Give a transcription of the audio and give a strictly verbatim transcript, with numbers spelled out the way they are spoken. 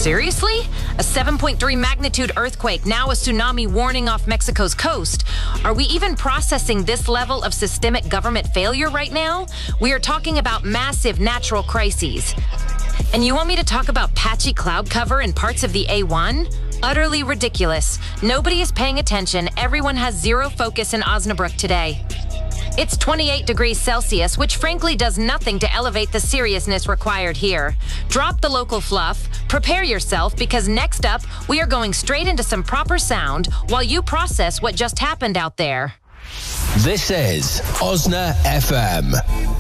Seriously? A seven point three magnitude earthquake, now a tsunami warning off Mexico's coast. Are we even processing this level of systemic government failure right now? We are talking about massive natural crises. And you want me to talk about patchy cloud cover in parts of the A one? Utterly ridiculous. Nobody is paying attention. Everyone has zero focus in Osnabrück today. It's twenty-eight degrees Celsius, which frankly does nothing to elevate the seriousness required here. Drop the local fluff, prepare yourself, because next up, we are going straight into some proper sound while you process what just happened out there. This is Osna F M.